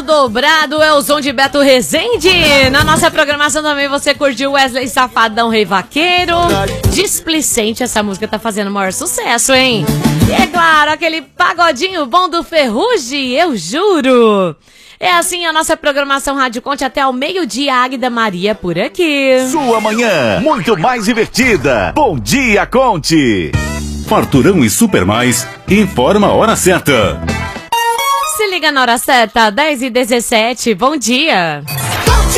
dobrado é o som de Beto Rezende. Na nossa programação também você curtiu Wesley Safadão, Rei Vaqueiro. Displicente, essa música tá fazendo o maior sucesso, hein? E é claro, aquele pagodinho bom do Ferrugem, eu juro. É assim a nossa programação Rádio Conte até ao meio-dia. Águida Maria por aqui. Sua manhã, muito mais divertida. Bom dia, Conte. Farturão e Super Mais informa a hora certa. Se liga na hora certa, 10h17. Bom dia.